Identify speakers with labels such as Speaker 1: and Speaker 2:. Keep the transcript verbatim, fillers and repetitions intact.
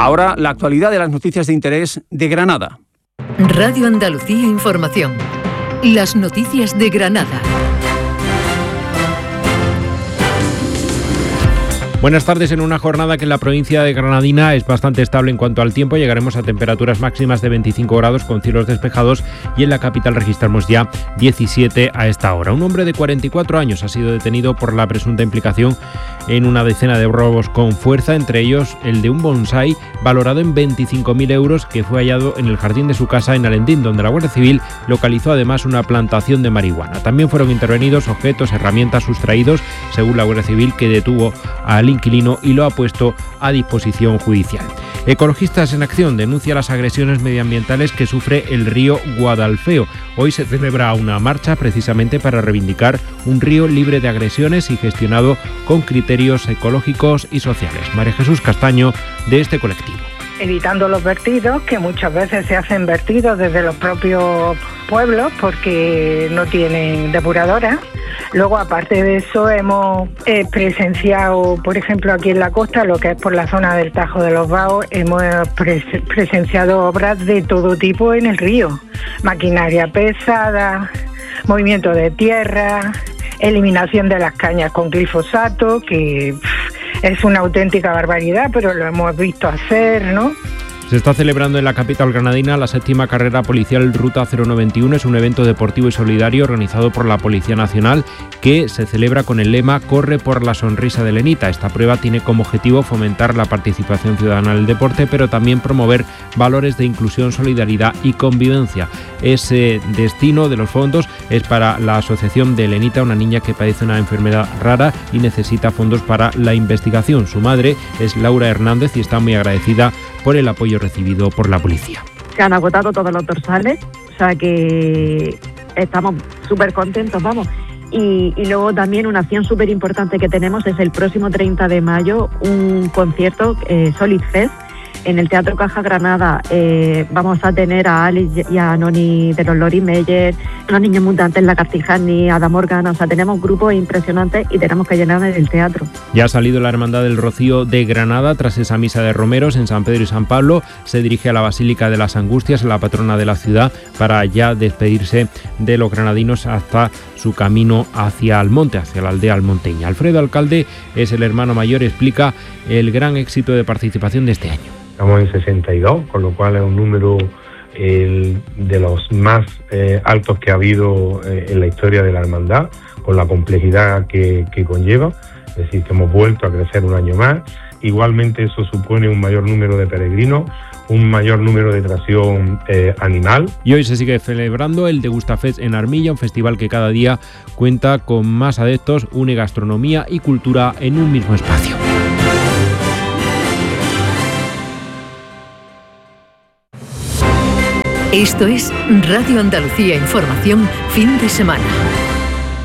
Speaker 1: Ahora la actualidad de las noticias de interés de Granada.
Speaker 2: Radio Andalucía Información. Las noticias de Granada.
Speaker 3: Buenas tardes. En una jornada que en la provincia de Granadina es bastante estable en cuanto al tiempo, llegaremos a temperaturas máximas de veinticinco grados con cielos despejados y en la capital registramos ya diecisiete a esta hora. Un hombre de cuarenta y cuatro años ha sido detenido por la presunta implicación en una decena de robos con fuerza, entre ellos el de un bonsái valorado en veinticinco mil euros que fue hallado en el jardín de su casa en Alendín, donde la Guardia Civil localizó además una plantación de marihuana. También fueron intervenidos objetos, herramientas sustraídos, según la Guardia Civil, que detuvo al inquilino y lo ha puesto a disposición judicial. Ecologistas en Acción denuncia las agresiones medioambientales que sufre el río Guadalfeo. Hoy se celebra una marcha precisamente para reivindicar un río libre de agresiones y gestionado con criterios ecológicos y sociales. María Jesús Castaño, de este colectivo.
Speaker 4: Evitando los vertidos, que muchas veces se hacen vertidos desde los propios pueblos porque no tienen depuradora. Luego, aparte de eso, hemos eh, presenciado, por ejemplo, aquí en la costa, lo que es por la zona del Tajo de los Baos, hemos pres- presenciado obras de todo tipo en el río. Maquinaria pesada, movimiento de tierra, eliminación de las cañas con glifosato, que pff, es una auténtica barbaridad, pero lo hemos visto hacer, ¿no?
Speaker 3: Se está celebrando en la capital granadina la séptima carrera policial Ruta cero noventa y uno. Es un evento deportivo y solidario organizado por la Policía Nacional que se celebra con el lema Corre por la sonrisa de Lenita. Esta prueba tiene como objetivo fomentar la participación ciudadana en el deporte, pero también promover valores de inclusión, solidaridad y convivencia. Ese destino de los fondos es para la asociación de Lenita, una niña que padece una enfermedad rara y necesita fondos para la investigación. Su madre es Laura Hernández y está muy agradecida por el apoyo recibido por la policía.
Speaker 5: Se han agotado todos los dorsales, o sea que estamos súper contentos, vamos. Y, y luego también una acción súper importante que tenemos es el próximo treinta de mayo, un concierto, eh, Solid Fest, en el Teatro Caja Granada. Eh, vamos a tener a Alice y a Noni de los Lori Meyer, los Niños Mutantes, la Cartijani, Ada Morgan. O sea, tenemos grupos impresionantes y tenemos que llenar el teatro.
Speaker 3: Ya ha salido la Hermandad del Rocío de Granada tras esa misa de romeros en San Pedro y San Pablo. Se dirige a la Basílica de las Angustias, la patrona de la ciudad, para ya despedirse de los granadinos hasta su camino hacia Almonte, hacia la aldea almonteña. Alfredo Alcalde es el hermano mayor, explica el gran éxito de participación de este año.
Speaker 6: Estamos en sesenta y dos, con lo cual es un número eh, de los más eh, altos que ha habido eh, en la historia de la hermandad, con la complejidad que, que conlleva. Es decir, que hemos vuelto a crecer un año más. Igualmente eso supone un mayor número de peregrinos, un mayor número de tracción eh, animal.
Speaker 3: Y hoy se sigue celebrando el Degustafest en Armilla, un festival que cada día cuenta con más adeptos, une gastronomía y cultura en un mismo espacio.
Speaker 2: Esto es Radio Andalucía Información, fin de semana.